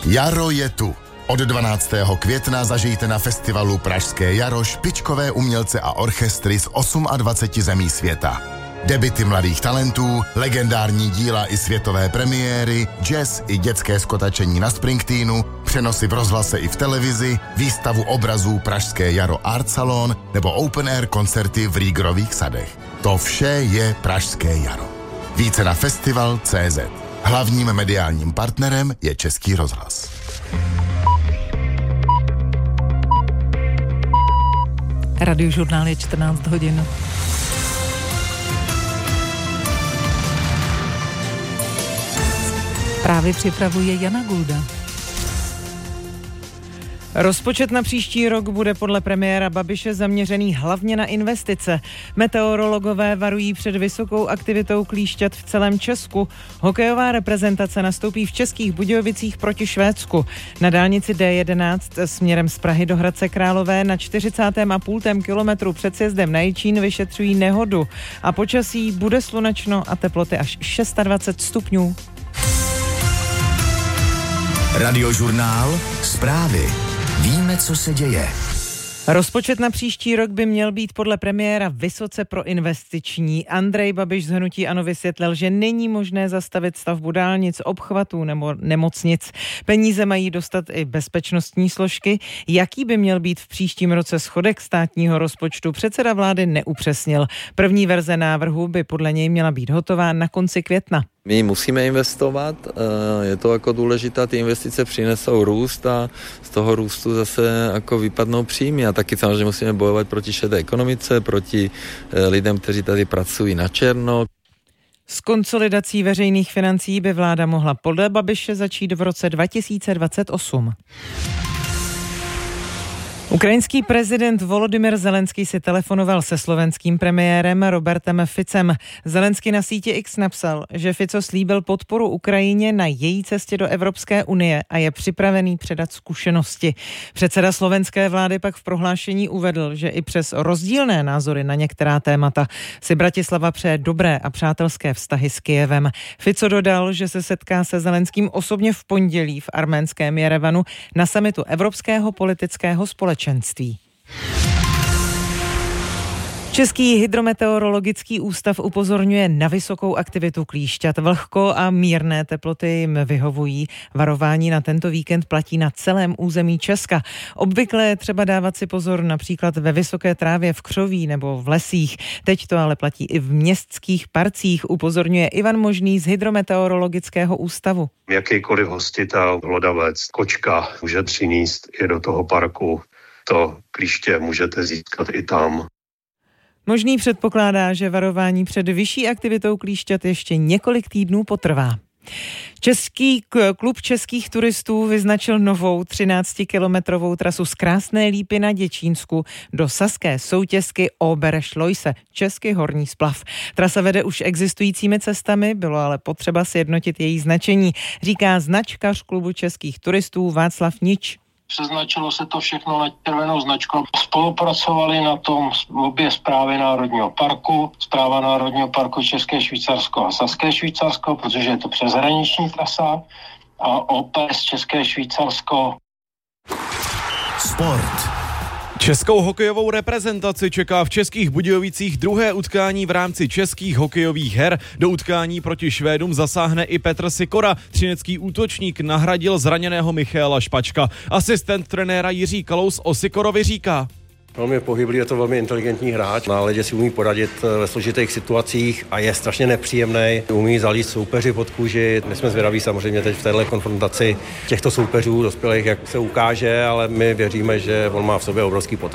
Jaro je tu. Od 12. května zažijte na festivalu Pražské jaro špičkové umělce a orchestry z 28 zemí světa. Debuty mladých talentů, legendární díla i světové premiéry, jazz i dětské skotačení na Springsteenu, přenosy v rozhlase i v televizi, výstavu obrazů Pražské jaro Art Salon nebo open air koncerty v Rýgrových sadech. To vše je Pražské jaro. Více na festival.cz. Hlavním mediálním partnerem je Český rozhlas. Radiožurnál je 14 hodin. Právě připravuje Jana Gulda. Rozpočet na příští rok bude podle premiéra Babiše zaměřený hlavně na investice. Meteorologové varují před vysokou aktivitou klíšťat v celém Česku. Hokejová reprezentace nastoupí v Českých Budějovicích proti Švédsku. Na dálnici D11 směrem z Prahy do Hradce Králové na 40,5 kilometru před sjezdem na Jičín vyšetřují nehodu. A počasí bude slunečno a teploty až 26 stupňů. Radiožurnál Zprávy. Víme, co se děje. Rozpočet na příští rok by měl být podle premiéra vysoce proinvestiční. Andrej Babiš z hnutí ANO vysvětlil, že není možné zastavit stavbu dálnic, obchvatů nebo nemocnic. Peníze mají dostat i bezpečnostní složky. Jaký by měl být v příštím roce schodek státního rozpočtu, předseda vlády neupřesnil. První verze návrhu by podle něj měla být hotová na konci května. My musíme investovat, je to jako důležité, ty investice přinesou růst a z toho růstu zase jako vypadnou příjmy a taky samozřejmě musíme bojovat proti šedé ekonomice, proti lidem, kteří tady pracují na černo. S konsolidací veřejných financí by vláda mohla podle Babiše začít v roce 2028. Ukrajinský prezident Volodymyr Zelenský si telefonoval se slovenským premiérem Robertem Ficem. Zelenský na síti X napsal, že Fico slíbil podporu Ukrajině na její cestě do Evropské unie a je připravený předat zkušenosti. Předseda slovenské vlády pak v prohlášení uvedl, že i přes rozdílné názory na některá témata si Bratislava přeje dobré a přátelské vztahy s Kyjevem. Fico dodal, že se setká se Zelenským osobně v pondělí v arménském Jerevanu na summitu Evropského politického společenství. Český hydrometeorologický ústav upozorňuje na vysokou aktivitu klíšťat. Vlhko a mírné teploty jim vyhovují. Varování na tento víkend platí na celém území Česka. Obvykle je třeba dávat si pozor například ve vysoké trávě v křoví nebo v lesích. Teď to ale platí i v městských parcích, upozorňuje Ivan Možný z hydrometeorologického ústavu. Jakýkoliv hostitel, hlodavec, kočka může přinést i do toho parku. To klíště můžete získat i tam. Možný předpokládá, že varování před vyšší aktivitou klíšťat ještě několik týdnů potrvá. Český klub českých turistů vyznačil novou 13-kilometrovou trasu z Krásné Lípy na Děčínsku do saské soutězky Oberschleuse, český horní splav. Trasa vede už existujícími cestami, bylo ale potřeba sjednotit její značení, říká značkař klubu českých turistů Václav Nič. Přeznačilo se to všechno na červenou značku. Spolupracovali na tom obě správy Národního parku, správa Národního parku České Švýcarsko a Saské Švýcarsko, protože je to přeshraniční trasa, a OPS České Švýcarsko. Sport. Českou hokejovou reprezentaci čeká v Českých Budějovicích druhé utkání v rámci českých hokejových her. Do utkání proti Švédům zasáhne i Petr Sikora. Třinecký útočník nahradil zraněného Michaela Špačka. Asistent trenéra Jiří Kalous o Sikorovi říká: Velmi pohyblý, je to velmi inteligentní hráč. Na ledě si umí poradit ve složitých situacích a je strašně nepříjemný. Umí zalíst soupeři pod kůži. My jsme zvědaví samozřejmě teď v této konfrontaci těchto soupeřů dospělých, jak se ukáže, ale my věříme, že on má v sobě obrovský potenciál.